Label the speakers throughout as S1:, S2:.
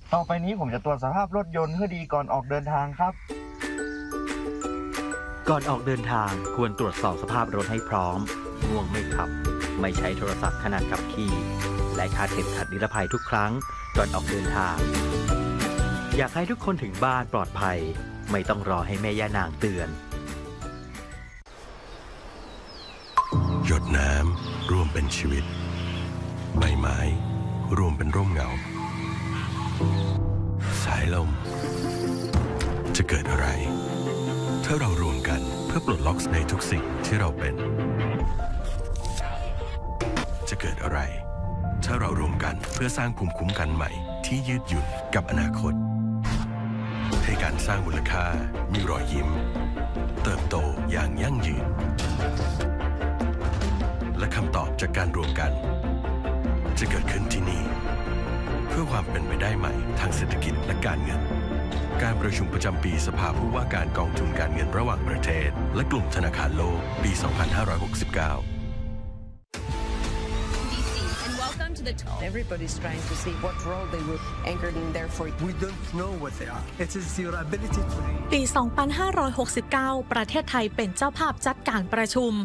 S1: ต่อไปนี้ผมจะตรวจสภาพรถยนต์ให้ดีก่อนออกเดินทางครับ
S2: ก่อนออกเดินทางควรตรวจสอบสภาพรถให้พร้อมง่วงไม่ขับไม่ใช้โทรศัพท์ขณะขับขี่และคาดเข็มขัดนิรภัยทุกครั้งก่อนออกเดินทางอยากให้ทุกคนถึงบ้านปลอดภัยไม่ต้องรอให้แม่ย่านางเตือน
S3: หยดน้ำร่วมเป็นชีวิตใบไม้รวมเป็นร่มเงาสายลมจะเกิดอะไรถ้าเรารวมกันเพื่อปลดล็อกในทุกสิ่งที่เราเป็นจะเกิดอะไรถ้าเรารวมกันเพื่อสร้างภูมิคุ้มกันใหม่ที่ยืดหยุ่นกับอนาคตให้การสร้างมูลค่ามีรอยยิ้มเติบโตอย่างยั่งยืนและคำตอบจากการรวมกันจะเกิดขึ้นที่นี่เพื่อความเป็นไปได้ใหม่ทางเศรษฐกิจและการเงินการประชุมประจำปีสภาผู้ว่าการกองทุนการเงินระหว่างประเทศและกลุ่มธนาคารโลกปี 2569
S4: Everybody's trying to see what role they will anchor in there for.
S5: We don't know what they are. It is your ability to read.
S6: ปี 2569 ประเทศไทยเป็นเจ้าภาพจัดการประชุม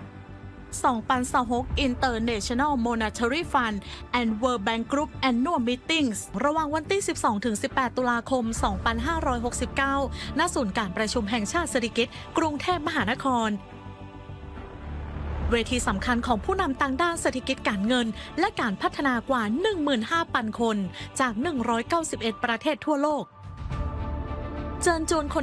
S6: 2026 International Monetary Fund and World Bank Group Annual Meetings ระหว่างวันที่ 12-18 ตุลาคม 2569 ณ ศูนย์การประชุมแห่งชาติสิริกิติ์กรุงเทพมหานครเวทีสำคัญของผู้นำต่างด้านเศรษฐกิจการเงินและการพัฒนากว่า 15,000 คนจาก 191 ประเทศทั่วโลกเชิญชวนคน